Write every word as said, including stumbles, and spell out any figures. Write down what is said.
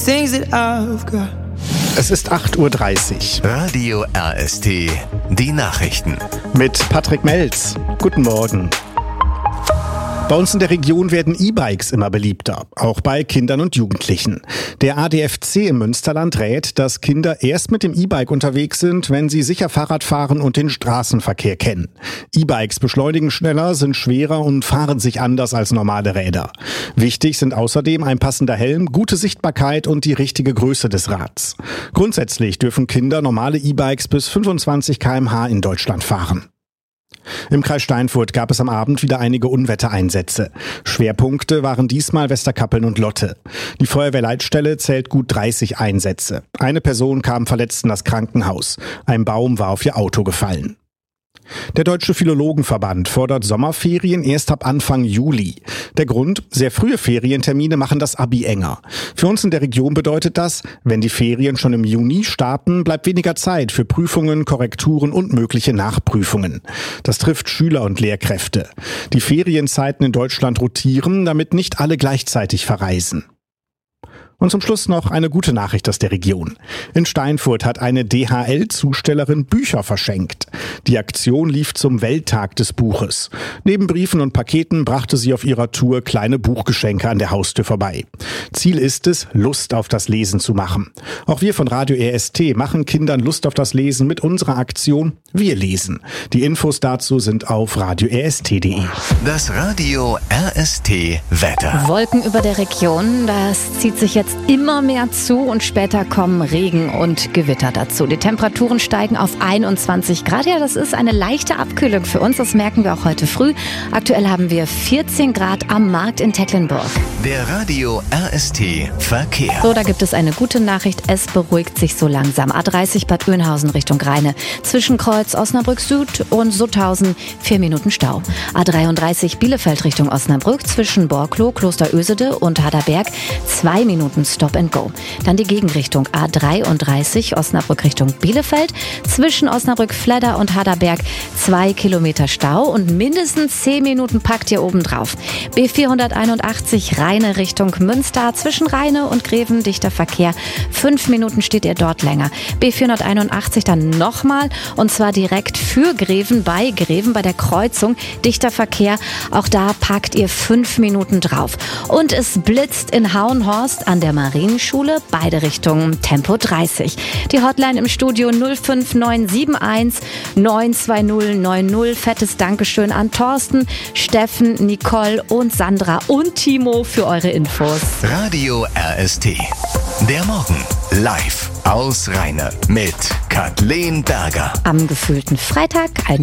Things that I've got. Es ist acht Uhr dreißig. Radio R S T, die Nachrichten. Mit Patrick Melz. Guten Morgen. Bei uns in der Region werden E-Bikes immer beliebter, auch bei Kindern und Jugendlichen. Der A D F C im Münsterland rät, dass Kinder erst mit dem E-Bike unterwegs sind, wenn sie sicher Fahrrad fahren und den Straßenverkehr kennen. E-Bikes beschleunigen schneller, sind schwerer und fahren sich anders als normale Räder. Wichtig sind außerdem ein passender Helm, gute Sichtbarkeit und die richtige Größe des Rads. Grundsätzlich dürfen Kinder normale E-Bikes bis fünfundzwanzig Kilometer pro Stunde in Deutschland fahren. Im Kreis Steinfurt gab es am Abend wieder einige Unwettereinsätze. Schwerpunkte waren diesmal Westerkappeln und Lotte. Die Feuerwehrleitstelle zählt gut dreißig Einsätze. Eine Person kam verletzt in das Krankenhaus. Ein Baum war auf ihr Auto gefallen. Der Deutsche Philologenverband fordert Sommerferien erst ab Anfang Juli. Der Grund? Sehr frühe Ferientermine machen das Abi enger. Für uns in der Region bedeutet das, wenn die Ferien schon im Juni starten, bleibt weniger Zeit für Prüfungen, Korrekturen und mögliche Nachprüfungen. Das trifft Schüler und Lehrkräfte. Die Ferienzeiten in Deutschland rotieren, damit nicht alle gleichzeitig verreisen. Und zum Schluss noch eine gute Nachricht aus der Region. In Steinfurt hat eine D H L-Zustellerin Bücher verschenkt. Die Aktion lief zum Welttag des Buches. Neben Briefen und Paketen brachte sie auf ihrer Tour kleine Buchgeschenke an der Haustür vorbei. Ziel ist es, Lust auf das Lesen zu machen. Auch wir von Radio R S T machen Kindern Lust auf das Lesen mit unserer Aktion Wir lesen. Die Infos dazu sind auf radio r s t punkt d e. Das Radio R S T Wetter. Wolken über der Region, das zieht sich jetzt immer mehr zu und später kommen Regen und Gewitter dazu. Die Temperaturen steigen auf einundzwanzig Grad. Ja, das ist eine leichte Abkühlung für uns. Das merken wir auch heute früh. Aktuell haben wir vierzehn Grad am Markt in Tecklenburg. Der Radio R S T Verkehr. So, da gibt es eine gute Nachricht. Es beruhigt sich so langsam. A dreißig Bad Oeynhausen Richtung Rheine. Zwischen Kreuz Osnabrück Süd und Sutthausen vier Minuten Stau. A dreiunddreißig Bielefeld Richtung Osnabrück. Zwischen Borkloh, Klosterösede und Harderberg zwei Minuten Stop and Go. Dann die Gegenrichtung A dreiunddreißig Osnabrück Richtung Bielefeld. Zwischen Osnabrück-Fledder und Harderberg zwei Kilometer Stau und mindestens zehn Minuten packt ihr oben drauf. B vierhunderteinundachtzig Rheine Richtung Münster. Zwischen Rheine und Greven dichter Verkehr. Fünf Minuten steht ihr dort länger. B vierhunderteinundachtzig dann nochmal und zwar direkt für Greven bei Greven bei der Kreuzung. Dichter Verkehr. Auch da packt ihr fünf Minuten drauf. Und es blitzt in Hauenhorst an der Marienschule, beide Richtungen Tempo dreißig. Die Hotline im Studio null fünf neun sieben eins neun zwei null neun null. Fettes Dankeschön an Thorsten, Steffen, Nicole und Sandra und Timo für eure Infos. Radio R S T. Der Morgen live aus Rheine mit Kathleen Berger. Am gefühlten Freitag ein